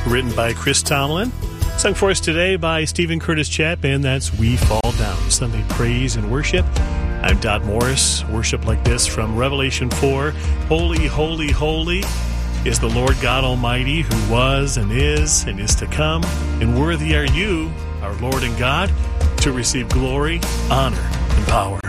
written by Chris Tomlin. Sung for us today by Stephen Curtis Chap, and that's We Fall Down, Sunday Praise and Worship. I'm Dot Morris. Worship like this from Revelation 4. Holy, holy, holy is the Lord God Almighty, who was and is to come. And worthy are you, our Lord and God, to receive glory, honor, and power.